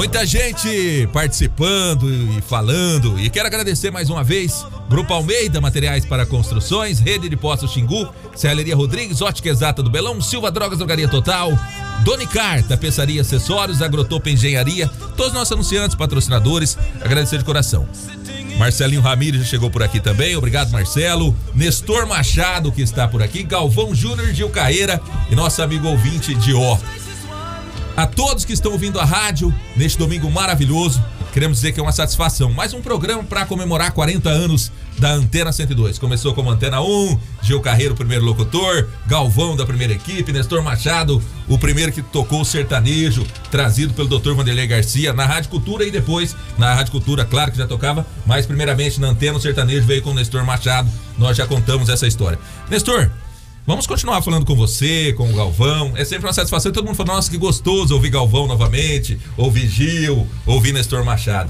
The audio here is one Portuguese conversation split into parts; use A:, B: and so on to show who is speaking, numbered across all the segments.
A: Muita gente participando e falando. E quero agradecer mais uma vez Grupo Almeida, Materiais para Construções, Rede de Postos Xingu, Serralheria Rodrigues, Ótica Exata do Belão, Silva Drogas, Drogaria Total, Donicar, Tapeçaria, Acessórios, Agrotopa, Engenharia, todos os nossos anunciantes, patrocinadores, agradecer de coração. Marcelinho Ramírez já chegou por aqui também, obrigado Marcelo. Nestor Machado que está por aqui, Galvão Júnior, Gil Carreira e nosso amigo ouvinte Dió. A todos que estão ouvindo a rádio neste domingo maravilhoso, queremos dizer que é uma satisfação. Mais um programa para comemorar 40 anos da Antena 102. Começou como Antena 1, Gil Carreiro, o primeiro locutor, Galvão da primeira equipe, Nestor Machado, o primeiro que tocou o sertanejo, trazido pelo Dr. Vanderlei Garcia na Rádio Cultura e depois na Rádio Cultura, claro que já tocava, mas primeiramente na Antena o sertanejo veio com o Nestor Machado. Nós já contamos essa história. Nestor, vamos continuar falando com você, com o Galvão. É sempre uma satisfação. Todo mundo fala, nossa, que gostoso ouvir Galvão novamente, ouvir Gil, ouvir Nestor Machado.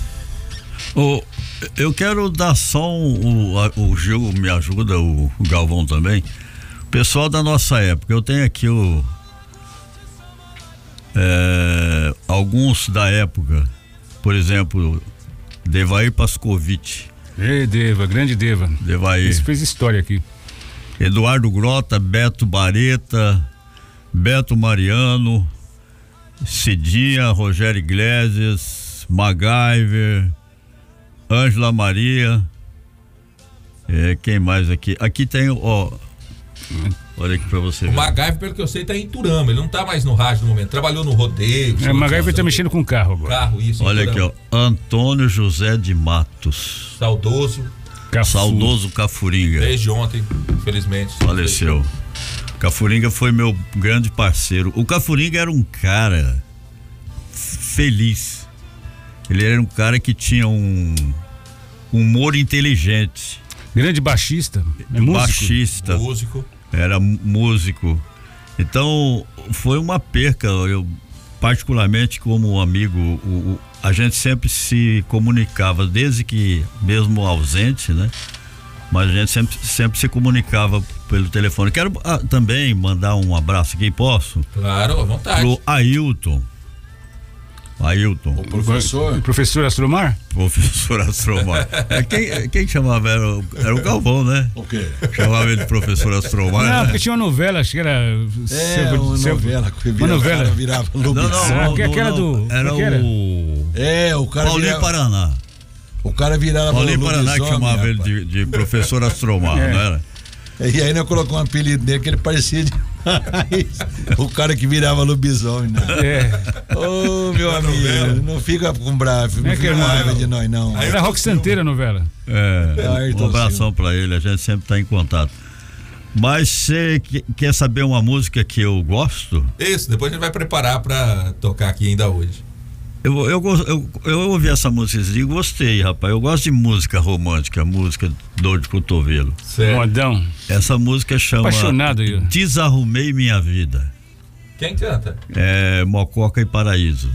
B: Eu quero dar só o Gil me ajuda, o Galvão também. O pessoal da nossa época, eu tenho aqui alguns da época. Por exemplo, Devair Pascovitch.
C: Deva, grande Deva.
B: Devair.
C: Isso fez história aqui.
B: Eduardo Grota, Beto Bareta, Beto Mariano, Cidinha, Rogério Iglesias, MacGyver, Ângela Maria. Quem mais aqui? Aqui tem, olha aqui pra você ver.
A: O MacGyver, pelo que eu sei, tá em Turama. Ele não tá mais no rádio no momento. Trabalhou no rodeio.
C: O MacGyver tá mexendo com carro agora.
A: Carro, isso.
B: Olha aqui, Antônio José de Matos.
A: Saudoso.
B: Saudoso Cafuringa.
A: Desde ontem, infelizmente.
B: Faleceu. Cafuringa foi meu grande parceiro. O Cafuringa era um cara feliz. Ele era um cara que tinha um humor inteligente.
C: Grande baixista.
B: Baixista.
A: Músico.
B: Era músico. Então, foi uma perca. Eu, particularmente, como amigo, a gente sempre se comunicava, desde que, mesmo ausente, né? Mas a gente sempre se comunicava pelo telefone. Quero também mandar um abraço aqui, posso?
A: Claro, à vontade.
B: Pro Ailton.
D: O professor?
C: O professor Astromar?
B: Professor Astromar. Quem chamava? Era o Galvão, né?
D: O quê?
B: Chamava ele de professor Astromar.
C: Não,
B: né?
C: porque tinha uma novela, acho que era.
D: Uma novela. Virava
B: Não,
C: aquela do.
B: Era
D: o cara.
B: Paulinho Paraná.
D: O cara virava.
B: Paulinho Paraná que chamava ele de professor Astromar, não era?
D: E aí nós colocamos um apelido dele que ele parecia o cara que virava lobisomem, né? Ô, meu amigo, não fica com bravo, não fica com raiva de nós, não.
C: Era Rock Santeira a novela.
B: Um abração pra ele, a gente sempre tá em contato. Mas você quer saber uma música que eu gosto?
A: Isso, depois a gente vai preparar pra tocar aqui ainda hoje.
B: Eu ouvi essa música e gostei, rapaz. Eu gosto de música romântica, música dor de cotovelo.
A: Certo.
C: Modão.
B: Essa música chama
C: Apaixonado, eu.
B: Desarrumei Minha Vida.
A: Quem canta?
B: Mococa e Paraíso.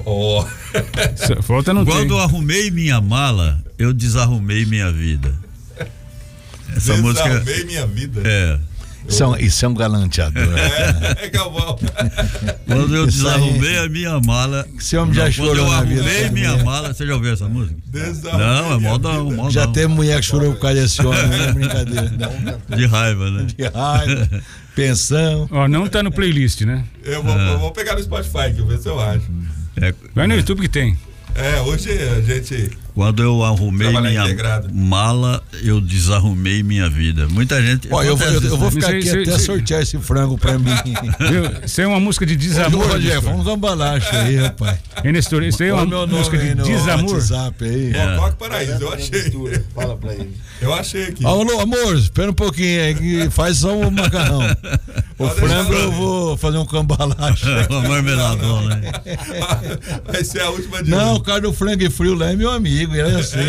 C: Falta não
B: Quando eu arrumei minha mala, eu desarrumei minha vida. Essa música.
A: Desarrumei minha vida.
D: Isso é um galanteador.
A: Galvão.
B: Quando eu desarrumei a minha mala.
D: Esse homem já chorou.
B: Quando eu
D: na vida.
B: arrumei minha mala. Você já ouviu essa música? Não, é modão.
D: Já teve mulher que chorou por causa desse homem, não é brincadeira.
B: De raiva, né?
D: De raiva, pensão.
C: Não tá no playlist, né?
A: Eu vou pegar no Spotify, que eu ver se eu acho.
C: Vai no YouTube que tem.
A: Hoje a gente.
B: Quando eu arrumei minha mala, eu desarrumei minha vida. Muita gente.
D: Eu vou ficar aqui até sortear esse frango pra mim.
C: Isso é uma música de desamor.
D: Vamos dar um balacho aí, rapaz.
C: Nestor, isso aí é uma música de desamor.
A: Mococa Paraíso, eu achei.
D: Fala pra ele.
A: Eu achei aqui.
D: Alô, amor, espera um pouquinho aí que faz só um macarrão. O frango eu vou fazer um cambalacho.
B: Uma marmeladona, né?
A: Vai ser a última de
D: Não, o cara do frango e frio lá é meu amigo, ele é assim.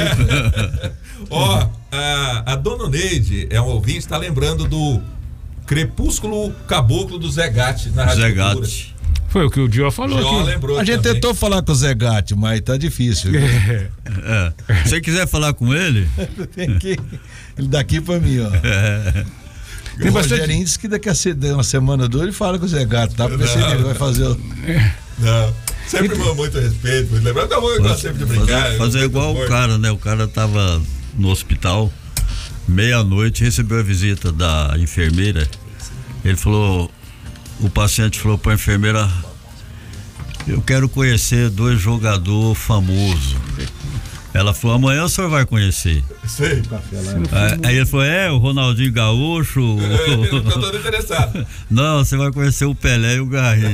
A: A dona Neide é um ouvinte, tá lembrando do Crepúsculo Caboclo do Zé Gatti na Rádio Cultura.
C: Foi o que o Dio falou aqui.
D: A gente tentou falar com o Zé Gatti, mas tá difícil.
B: Se você quiser falar com ele,
D: tem que ele daqui pra mim, ó. Tem Rogerinho disse que daqui a uma semana ou duas ele fala com o Zé Gatti, tá? Pra ver se ele vai fazer
A: Não. Sempre muito respeito, muito lembrado. Eu gosto sempre de brincar.
B: Fazer igual o cara, né? O cara tava no hospital, meia-noite, recebeu a visita da enfermeira. Ele falou, o paciente falou pra enfermeira: eu quero conhecer 2 jogadores famosos. Ela falou: amanhã o senhor vai conhecer.
A: Sei.
B: Aí ele falou: o Ronaldinho Gaúcho.
A: Eu tô todo interessado.
B: Não, você vai conhecer o Pelé e o Garrincha.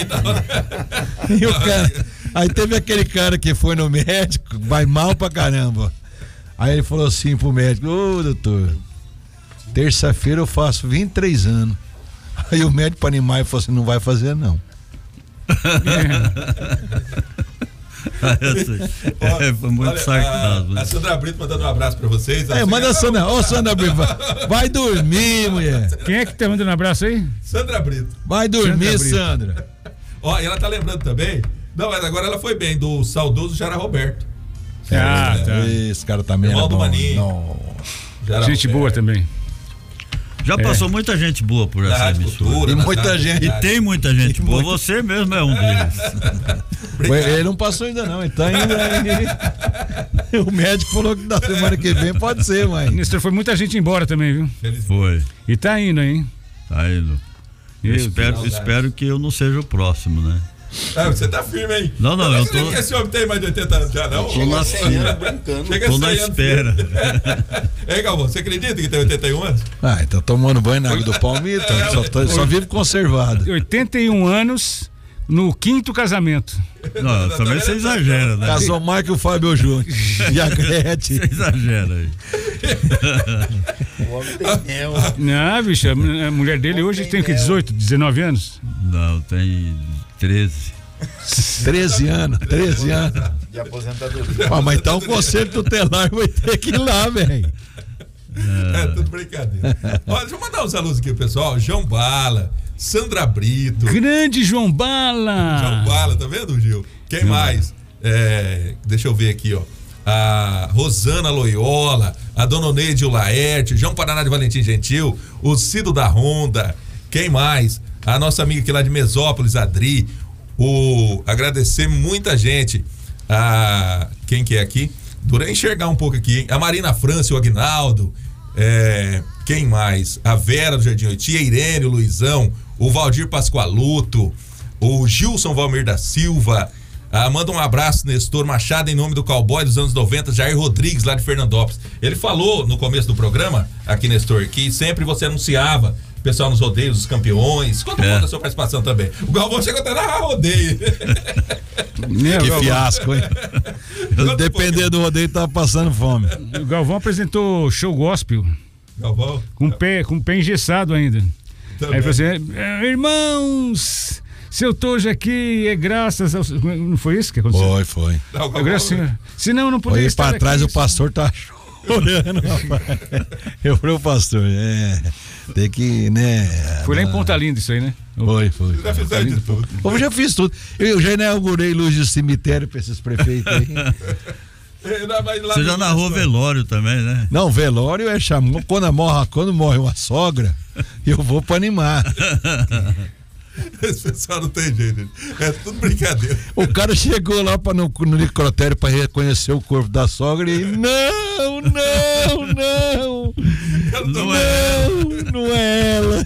D: E o cara, aí teve aquele cara que foi no médico, vai mal pra caramba. Aí ele falou assim pro médico: ô doutor, terça-feira eu faço 23 anos. Aí o médico pra animar ele falou assim: não vai fazer não.
B: Foi muito sarcasmo.
A: A Sandra Brito mandando um abraço pra vocês.
D: Manda a Sandra. Ô, Sandra Brito, vai dormir, mulher.
C: Quem é que tá mandando um abraço aí?
A: Sandra Brito.
D: Vai dormir, Sandra.
A: Ó, e ela tá lembrando também. Não, mas agora ela foi bem, do saudoso Jara Roberto.
C: Tá.
D: Esse cara também era bom.
C: Gente boa também.
B: Já passou muita gente boa por essa emissora.
D: E muita gente.
B: E tem muita gente boa. Você mesmo é um deles.
D: Ele não passou ainda não, ele tá ainda. O médico falou que da semana que vem pode ser, mas.
C: Nestor, foi muita gente embora também, viu?
B: Foi.
C: E tá indo, hein?
B: Tá indo. Espero que eu não seja o próximo, né?
A: Você tá firme aí.
B: Não, eu tô.
A: Que esse homem tem mais de 80 anos já, não?
B: Tô na fila. Tô na espera.
A: Ei, Galvão, você acredita que tem 81 anos?
D: Então tomando banho na água do Palmito, só vive conservado.
C: 81 anos no 5º casamento.
B: Não, também você exagera, né?
D: Casou mais que o Fábio Júnior e a Gretchen.
B: Você exagera aí.
E: O homem tem mel.
C: Não, bicho, a mulher dele hoje tem o quê? 18, 19 anos?
B: Não, tem 13.
D: 13 anos.
E: De aposentadoria.
D: Mas então o conselho tutelar vai ter que ir lá, velho.
A: É tudo brincadeira. Olha, deixa eu mandar uns alunos aqui, pessoal. João Bala, Sandra Brito.
C: Grande João Bala.
A: João Bala, tá vendo, Gil? Quem mais? Deixa eu ver aqui, ó. A Rosana Loyola, a Dona Oneide Laerte, João Paraná de Valentim Gentil, o Cido da Ronda. Quem mais? A nossa amiga aqui lá de Mesópolis, Adri. Agradecer muita gente. Quem que é aqui? Durei enxergar um pouco aqui, hein? A Marina França, o Aguinaldo. Quem mais? A Vera do Jardim Oiti, a Irene, o Luizão, o Valdir Pascoaluto, o Gilson Valmir da Silva. Manda um abraço, Nestor Machado, em nome do cowboy dos anos 90, Jair Rodrigues, lá de Fernandópolis. Ele falou no começo do programa, aqui, Nestor, que sempre você anunciava o pessoal nos rodeios, os campeões. Conta um pouco da sua participação também. O Galvão chegou até na rodeio.
D: Que fiasco, hein? Dependendo do rodeio, tava passando fome.
C: O Galvão apresentou show gospel.
A: Galvão?
C: Com o pé engessado ainda.
A: Também.
C: Aí ele falou assim: irmãos, se eu tô hoje aqui é graças ao... Não foi isso que aconteceu?
D: Foi.
A: Não,
C: É graças ao Senhor. Senão eu não poderia estar
D: pra trás
C: aqui,
D: o pastor tá chorando, rapaz. Eu falei: o pastor, tem que, né?
C: Foi lá em Ponta Linda isso aí, né?
D: Foi.
A: Já fizeram de tudo.
D: Eu já fiz tudo. Eu já inaugurei luz de cemitério pra esses prefeitos aí.
B: Você já narrou velório também, né?
D: Não, velório é chamou. Quando morre uma sogra, eu vou pra animar.
A: Esse pessoal não tem jeito, gente. É tudo brincadeira.
D: O cara chegou lá no necrotério pra reconhecer o corpo da sogra e não é ela.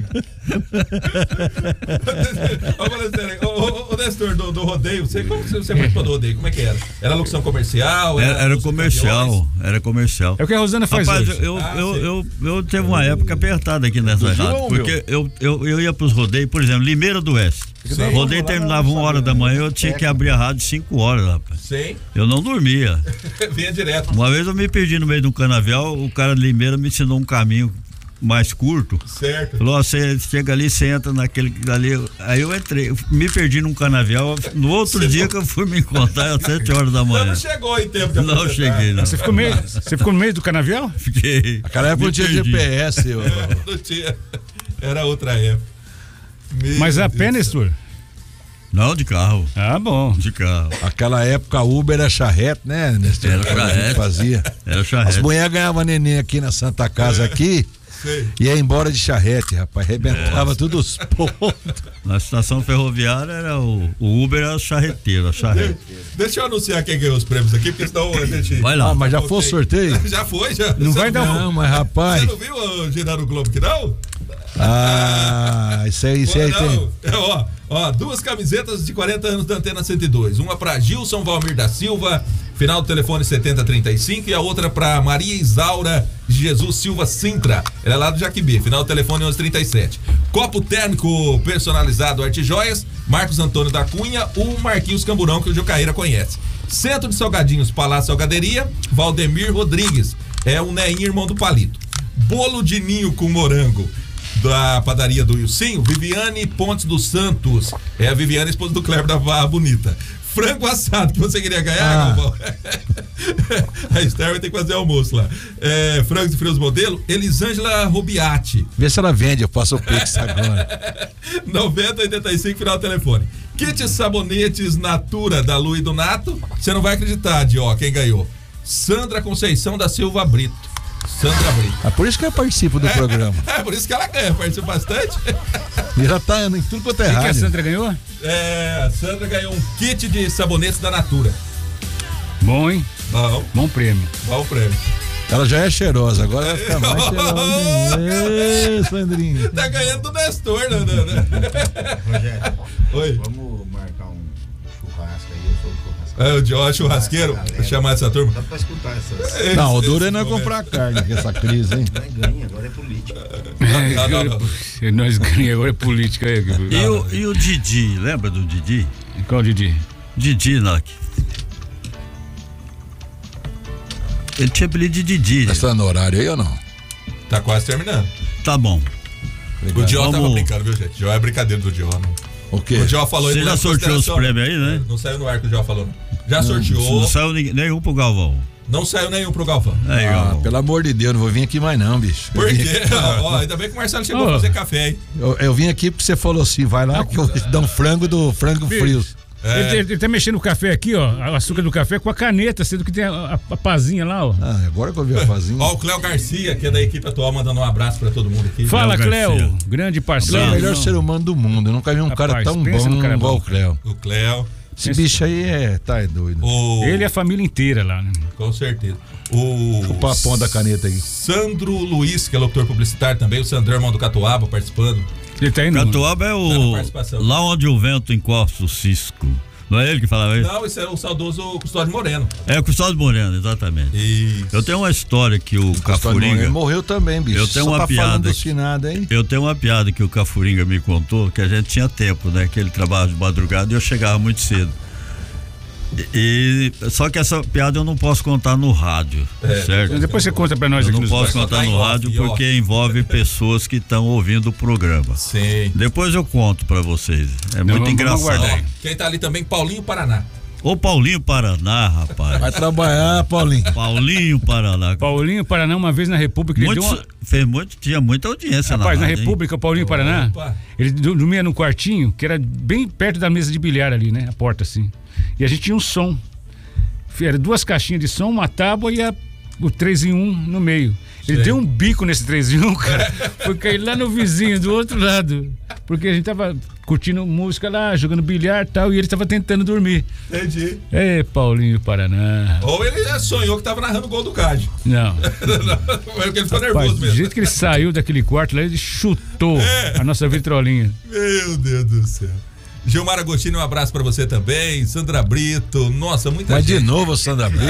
A: Ô Nestor, do rodeio, como você participou do rodeio? Como é que era? Era locução comercial?
B: Era comercial.
C: É o que a Rosana faz.
B: Rapaz,
C: hoje.
B: eu teve uma época apertada aqui nessa rádio, porque eu ia pros rodeios, por exemplo, Limeira do Oeste. O rodeio terminava 1h da manhã, eu tinha que abrir a rádio 5h, rapaz.
A: Sim.
B: Eu não dormia.
A: Vinha direto.
B: Uma vez eu me perdi no meio de um canavial, o cara de Limeira me ensinou um caminho mais curto.
A: Certo.
B: Falou: você chega ali, você entra naquele ali. Aí eu entrei, me perdi num canavial. No outro dia que eu fui me encontrar, às 7h da manhã.
A: Não chegou em tempo de
B: apresentar. Não cheguei, não.
C: Você ficou no meio do canavial?
B: Fiquei.
D: Aquela época não tinha GPS.
A: Não tinha. Era outra época.
C: Mas a pé, Nestor?
B: Não, de carro.
C: Ah, bom.
B: De carro.
D: Aquela época a Uber era charrete, né, Nestor?
B: Era charrete.
D: Fazia.
B: Era charrete.
D: As mulheres ganhavam neném aqui na Santa Casa aqui.
A: Sei.
D: Ia embora de charrete, rapaz. Arrebentava tudo os pontos.
B: Na estação ferroviária era o Uber era o charreteiro, a charrete.
A: Deixa eu anunciar quem ganhou os prêmios aqui, porque senão a gente...
B: Vai lá.
D: Ah, mas já foi o sorteio?
A: Já foi, já.
C: Não vai dar
D: Não, mas rapaz.
A: Você não viu o Girar no Globo aqui, não?
D: Ah, isso aí tem.
A: Não. Ó, 2 camisetas de 40 anos da Antena 102. Uma pra Gilson Valmir da Silva, final do telefone 7035, e a outra pra Maria Isaura de Jesus Silva Sintra. Ela é lá do Jaquibê, final do telefone 1137. Copo térmico personalizado Arte Joias, Marcos Antônio da Cunha, o Marquinhos Camburão, que o Jocaíra conhece. Centro de Salgadinhos, Palácio Salgaderia, Valdemir Rodrigues. É o Neinho, irmão do Palito. Bolo de ninho com morango da padaria do Ilcinho, Viviane Pontes dos Santos. É a Viviane, esposa do Kleber da Barra Bonita. Frango assado, que você queria ganhar, Galvão? A Esther vai ter que fazer almoço lá. Frangos e frios modelo, Elisângela Robiati.
D: Vê se ela vende, eu faço o Pix agora.
A: 9085, final do telefone. Kit sabonetes Natura da Lu e do Nato. Você não vai acreditar, quem ganhou. Sandra Conceição da Silva Brito. Sandra Brito.
D: É por isso que eu participo do programa.
A: É por isso que ela ganha, participa bastante.
D: E já tá em tudo quanto é
C: O que a
D: rádio.
C: Sandra ganhou?
A: A Sandra ganhou um kit de sabonetes da Natura.
C: Bom, hein? Bom prêmio.
A: Bom prêmio.
D: Ela já é cheirosa, agora vai ficar mais cheirosa. Ê, Sandrinha.
A: Tá ganhando do Nestor, né?
E: Rogério,
A: Oi.
E: vamos marcar um churrasco aí, eu sou o churrasqueiro.
A: O João churrasqueiro, vou chamar essa turma.
E: Dá pra escutar essas.
D: Não, o duro é não comprar carne com essa crise, hein?
E: Não é ganha, agora é política.
A: Não.
C: Nós ganhamos, agora é política.
B: E o Didi, lembra do Didi?
C: Qual Didi?
B: Didi, Nac. Ele tinha apelido de Didi.
D: Tá no horário aí ou não?
A: Tá quase terminando.
B: Tá bom.
A: O Dió tava
B: Vamos.
A: brincando, viu, gente? Dió é brincadeira do Dió, não.
D: O quê?
A: O Dió falou aí.
B: Você
A: não
B: já
A: leva em
B: sorteou os
A: consideração,
B: prêmios aí, né?
A: Não saiu no ar que o Dió falou, não. Já sorteou.
B: Não saiu nenhum pro Galvão.
A: Não saiu nenhum pro Galvão.
B: Aí,
D: Ah,
B: Galvão.
D: pelo amor de Deus, não vou vir aqui mais não, bicho.
A: Por
D: Eu vim
A: quê?
D: aqui-
A: Ó, ainda bem que o Marcelo chegou a fazer café, hein?
D: Eu vim aqui porque você falou assim, vai lá que eu vou te dar um frango do frango frio.
C: Ele tá mexendo o café aqui, ó, o açúcar do café com a caneta, sendo que tem a pazinha lá, ó.
D: Ah, agora que eu vi a fazinha.
A: Ó, o Cléo Garcia, que é da equipe atual, mandando um abraço pra todo mundo aqui.
C: Fala,
B: Garcia.
C: Cléo, grande
D: Ele é
C: parceiro.
D: o melhor ser humano do mundo. Eu nunca vi um cara
C: Rapaz,
D: tão
C: pensa no
D: bom
C: cara
D: igual
C: bom.
D: o Cléo.
A: O Cléo.
D: Esse bicho aí é doido.
C: Ele e a família inteira lá, né?
A: Com certeza. O
D: O papão da caneta aí.
A: Sandro Luiz, que é locutor publicitário também, o Sandrão, irmão do Catuaba, participando.
C: Ele tá indo.
B: Catuaba é
A: Tá na
B: o.
A: participação.
B: Lá onde o vento encosta o cisco. Não é ele que falava isso?
A: Não, esse é o saudoso Custódio Moreno.
B: É o Custódio Moreno, exatamente.
A: Isso.
B: Eu tenho uma história que o
D: Ele
B: Cafuringa.
D: morreu também, bicho.
B: Eu tenho
D: Só
B: uma
D: tá
B: piada
D: falando
B: aqui.
D: dos finados, hein?
B: Eu tenho uma piada que o Cafuringa me contou, que a gente tinha tempo, né? Que ele trabalhava de madrugada e eu chegava muito cedo. Só que essa piada eu não posso contar no rádio, certo?
C: Depois você conta pra nós
B: Eu
C: aqui
B: não
C: nos
B: posso
C: bastidores.
B: contar no rádio porque envolve pessoas que estão ouvindo o programa.
A: Sim.
B: Depois eu conto pra vocês. É muito
C: vamos
B: engraçado.
C: aguardar.
A: Ó, quem tá ali também, Paulinho Paraná.
B: Ô Paulinho Paraná, rapaz.
D: Vai trabalhar, Paulinho.
B: Paulinho Paraná.
C: Paulinho Paraná, uma vez na República, ele deu uma...
B: Tinha muita audiência
C: Rapaz, na
B: rádio, hein?
C: República, Paulinho Paraná,
A: Opa.
C: ele dormia num quartinho que era bem perto da mesa de bilhar ali, né? A porta assim. E a gente tinha um som. Era 2 caixinhas de som, uma tábua e o 3 em 1 no meio. Ele deu um bico nesse 3 em 1, cara. Foi cair lá no vizinho, do outro lado. Porque a gente tava curtindo música lá, jogando bilhar e tal, e ele tava tentando dormir.
A: Entendi.
C: Paulinho Paraná.
A: Ou ele sonhou que tava narrando o gol do Cádio.
C: Não.
A: Porque ele ficou
C: Rapaz,
A: nervoso
C: do
A: mesmo.
C: jeito que ele saiu daquele quarto lá, ele chutou a nossa vitrolinha.
A: Meu Deus do céu. Gilmar Agostini, um abraço pra você também. Sandra Brito, nossa, muita
D: Mas
A: gente.
D: de novo, Sandra Brito.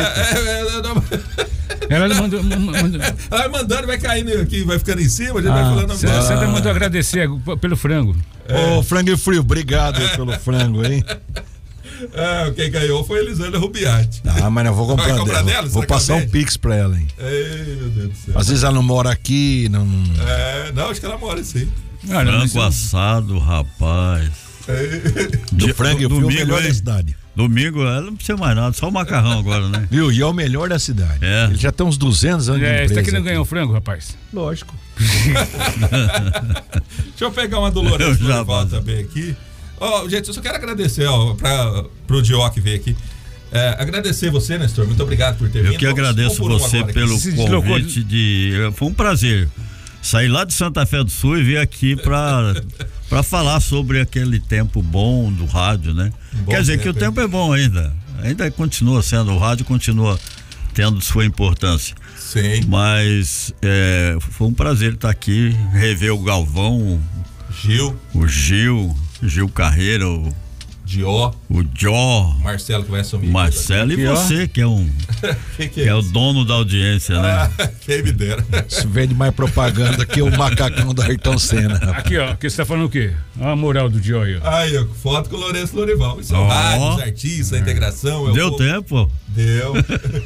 C: Ela mandou.
A: Ela vai mandando, vai caindo aqui, vai ficando em cima, a gente vai falando.
C: Sandra mandou agradecer pelo frango.
D: Ô, frango frio, obrigado pelo frango, hein?
A: Quem ganhou foi a Elisângela Rubiati.
D: Ah, mas eu vou comprar,
A: Vai comprar
D: dela.
A: dela?
D: Vou
A: Será que
D: passar
A: ela
D: um
A: vende?
D: pix pra ela, hein?
A: Ei, meu Deus do céu.
D: Às vezes ela não mora aqui, não.
A: Não, acho que ela mora sim.
B: Frango assado, rapaz.
D: Do frango e frio, o
B: domingo,
D: melhor
B: hein?
D: da cidade.
B: Domingo, ela não precisa mais nada, só o macarrão agora, né?
D: Viu? E é o melhor da cidade.
B: É.
D: Ele já tem uns 200 anos de
C: Você
D: empresa.
C: tá querendo
D: aqui.
C: ganhar o frango, rapaz?
D: Lógico.
A: Deixa eu pegar uma do Lourenço
B: Eu já
A: Dorival
B: vazo.
A: também aqui. Ó, gente, eu só quero agradecer, ó, pro Dió que veio aqui. Agradecer você, Nestor. Muito obrigado por ter vindo.
B: Eu que
A: Vamos
B: agradeço
A: um por um
B: você
A: agora aqui.
B: pelo
C: Se deslocou
B: convite Foi um prazer. Saí lá de Santa Fé do Sul e vim aqui para falar sobre aquele tempo bom do rádio, né? Quer dizer que o tempo é bom ainda continua sendo, o rádio continua tendo sua importância.
A: Sim.
B: Mas foi um prazer estar aqui, rever o Galvão, o Gil Carreira, o Dió,
A: Marcelo que vai assumir.
B: Marcelo e você que é que é o dono da audiência, né?
A: Quem me dera.
D: Isso vende mais propaganda que o macacão da Ayrton Senna.
C: Aqui, ó, que você tá falando o quê? Olha a moral do Dió aí, ó.
A: Aí, ó, foto com o Lourenço Lorival. Isso é o rádio, os artistas, a integração.
B: Deu tempo?
A: Deu.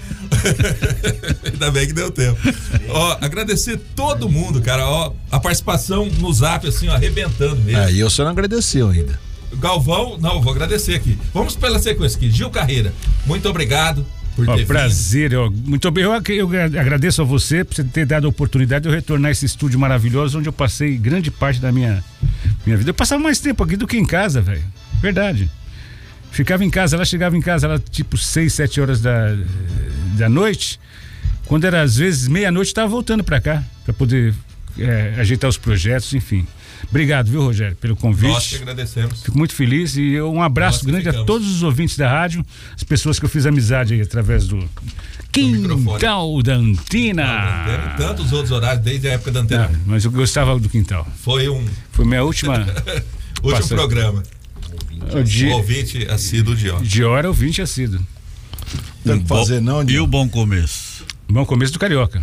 A: Ainda bem que deu tempo. Ó, agradecer todo mundo, cara. Ó, a participação no Zap, assim, ó, arrebentando mesmo.
D: E você não agradeceu ainda.
A: Galvão, não, vou agradecer aqui. Vamos pela sequência aqui. Gil Carreira, muito obrigado por ter vindo.
C: Prazer, muito bem. Eu agradeço a você por ter dado a oportunidade de eu retornar a esse estúdio maravilhoso onde eu passei grande parte da minha vida. Eu passava mais tempo aqui do que em casa, velho. Verdade. Ficava em casa, chegava em casa tipo 6, 7 horas da noite. Quando era às vezes meia-noite, estava voltando para cá para poder ajeitar os projetos, enfim. Obrigado, viu, Rogério, pelo convite.
A: Nós que agradecemos.
C: Fico muito feliz e um abraço grande a todos os ouvintes da rádio, as pessoas que eu fiz amizade aí através do Quintal da Antena.
A: Tantos outros horários desde a época da Antena.
C: Mas eu gostava do Quintal.
A: Foi
C: minha última
A: último programa. O ouvinte assíduo Dió.
C: Dió era ouvinte assíduo.
D: Tem que fazer não,
B: Dió. E o bom começo?
C: Bom começo do Carioca.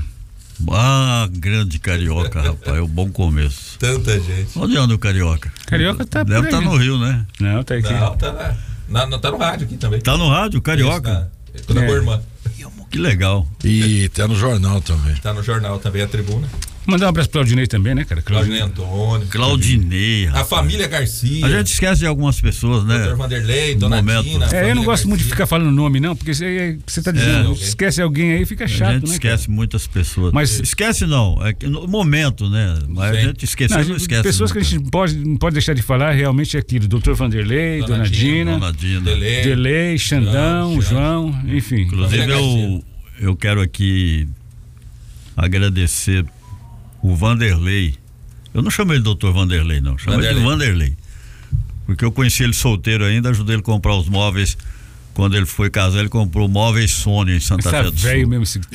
B: Grande Carioca, rapaz, é o bom começo.
A: Tanta gente.
B: Onde anda o Carioca?
C: Carioca tá
B: deve estar no Rio, né?
C: Não, tá aqui.
A: Não, tá no rádio aqui também.
B: Tá no rádio, Carioca?
A: Com a minha irmã.
B: Que legal.
D: E tá no jornal também.
A: Tá no jornal também, a Tribuna.
C: Mandar um abraço pro Claudinei também, né, cara?
A: Claudinei Antônio.
B: Claudinei,
A: a família Garcia.
B: A gente esquece de algumas pessoas, né?
A: Dr. Vanderlei, Dona Tina.
C: Eu não gosto muito de ficar falando nome, não, porque você tá dizendo, esquece alguém aí, fica chato, né?
B: A gente esquece muitas pessoas.
C: Mas
B: esquece não, é que no momento, né? Mas a gente esquece, não esquece.
C: Pessoas que a gente não pode deixar de falar realmente é aquilo, Dr. Vanderlei, Dona Dina, Delei, Xandão, João, enfim.
B: Inclusive eu quero aqui agradecer o Vanderlei. Eu não chamo ele de Dr. Vanderlei, não. Chamo ele de Vanderlei. Porque eu conheci ele solteiro ainda, ajudei ele a comprar os móveis. Quando ele foi casar, ele comprou móveis Sônia em Santa Fé do Sul.
C: Velho mesmo esse...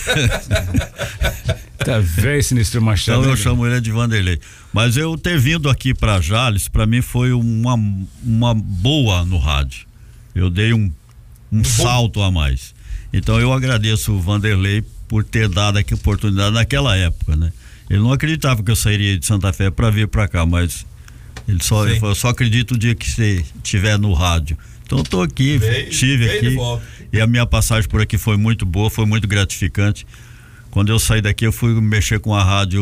C: Tá velho esse Nestor Machado.
B: Então eu chamo ele de Vanderlei. Mas eu ter vindo aqui para Jales, para mim foi uma boa no rádio. Eu dei um salto a mais. Então eu agradeço o Vanderlei por ter dado aqui a oportunidade naquela época, né? Ele não acreditava que eu sairia de Santa Fé para vir para cá, mas ele falou, eu só acredito o dia que você estiver no rádio. Então eu tô aqui, estive aqui e a minha passagem por aqui foi muito boa, foi muito gratificante. Quando eu saí daqui eu fui mexer com a rádio,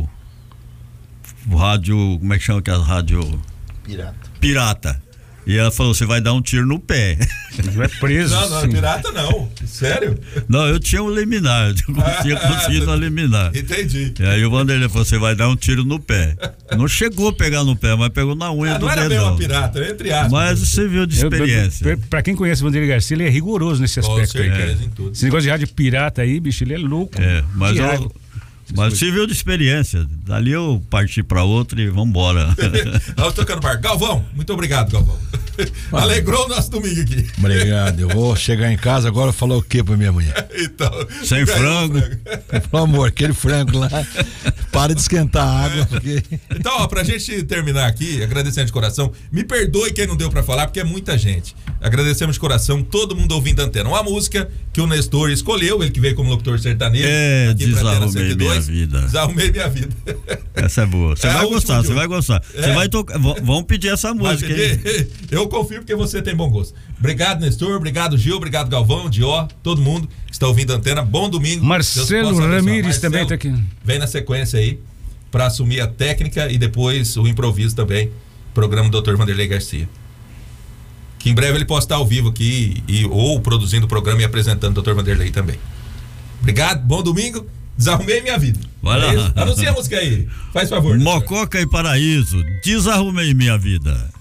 B: como é que chama aquela rádio? Pirata. E ela falou, você vai dar um tiro no pé.
C: Não é preso.
A: Não, pirata não. Sério?
B: Não, eu tinha um liminar, eu tinha conseguido um liminar.
A: Entendi.
B: E aí o Vanderlei falou, você vai dar um tiro no pé. Não chegou a pegar no pé, mas pegou na unha do dedão. Não era bem uma
A: pirata, entre aspas.
B: Mas você viu de experiência.
C: Pra quem conhece o Vanderlei Garcia, ele é rigoroso nesse aspecto aí, cara.
A: Em tudo.
C: Esse negócio de rádio pirata aí, bicho, ele é louco.
B: Mas você viu de experiência. Dali eu parti pra outra e vambora.
A: Nós tocando bar. Galvão, muito obrigado, Galvão. Alegrou o nosso domingo aqui.
D: Obrigado. Eu vou chegar em casa agora e falar o que pra minha mulher?
A: Então,
B: sem frango.
D: Pelo amor, aquele frango lá. Para de esquentar a água. Porque...
A: Então, ó, pra gente terminar aqui, agradecendo de coração, me perdoe quem não deu pra falar, porque é muita gente. Agradecemos de coração, todo mundo ouvindo a Antena. Uma música que o Nestor escolheu, ele que veio como locutor sertanejo.
B: Desarrumei minha vida.
A: Desarrumei minha vida.
B: Essa é boa. Você vai gostar, você vai gostar. Você vai tocar. Vamos pedir essa música.
A: Eu confio porque você tem bom gosto. Obrigado, Nestor. Obrigado, Gil. Obrigado, Galvão, Dió, todo mundo que está ouvindo a Antena. Bom domingo.
C: Marcelo Ramírez também está aqui.
A: Vem na sequência aí para assumir a técnica e depois o improviso também. Programa do Dr. Vanderlei Garcia. Que em breve ele possa estar ao vivo aqui ou produzindo o programa e apresentando o Dr. Vanderlei também. Obrigado, bom domingo. Desarrumei minha vida.
B: Vai lá.
A: Anuncia a música aí. Faz favor.
B: Mococa e Paraíso. Desarrumei minha vida.